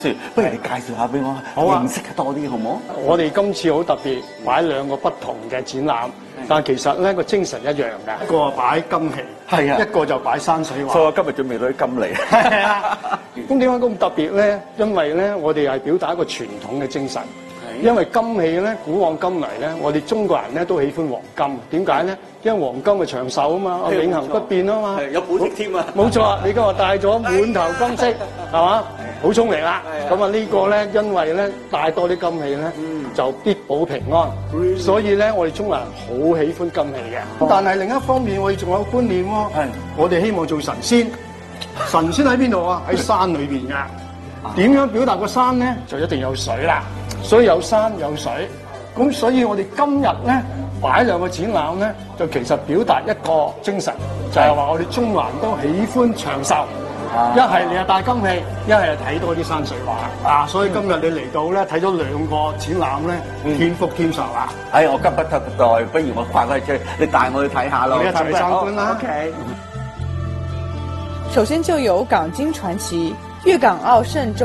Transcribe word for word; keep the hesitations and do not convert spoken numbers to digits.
不如你介紹下俾我， 好啊， 認識多啲好唔好？ 我哋今次好特別，擺兩個不同嘅展覽，但其實咧個精神一樣嘅，一個係擺金器， 係啊， 一個就擺山水畫。 所以我今日準備到啲金嚟。 係啊，咁點解咁特別咧？因為咧，我哋係表達一個傳統嘅精神。因為金器咧，古往今嚟咧，我哋中國人咧都喜歡黃金。點解咧？因為黃金係長壽啊嘛，永恆不變啊嘛。 有保值添啊！ 冇錯，你今日戴咗滿頭金色，係嘛？好聰明啦！咁啊呢個咧，因為咧戴多啲金器咧，就必保平安。所以咧，我哋中國人好喜歡金器嘅。但係另一方面，我哋仲有觀念喎。係，我哋希望做神仙。神仙喺邊度啊？喺山裏邊㗎。點樣表達個山咧？就一定有水啦。所以有山有水，咁所以我哋今日咧擺兩個展覽咧，就其實表達一個精神，就係話我哋中國人都喜歡長壽。一係你係戴金器，一係睇多啲山水畫。啊，所以今日你嚟到咧睇咗兩個展覽咧，天福添壽啦！ 哎，我急不及待，不如我快快出去，你帶我去睇下咯。 我哋一齊去參觀啦。 OK。 首先就有港京傳奇、粵港澳嵊州。